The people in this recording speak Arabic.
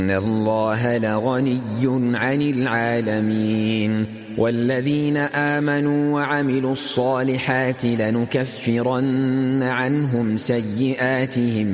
إن الله لغني عن العالمين والذين آمنوا وعملوا الصالحات لنكفرن عنهم سيئاتهم